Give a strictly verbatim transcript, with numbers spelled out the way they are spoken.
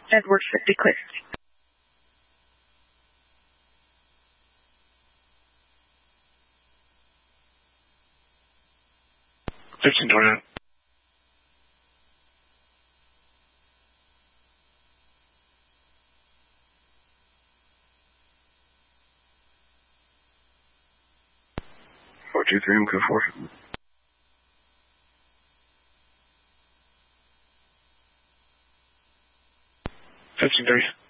Edward fifty click. fifteen twenty-nine. four two three, M code four. fifteen thirty.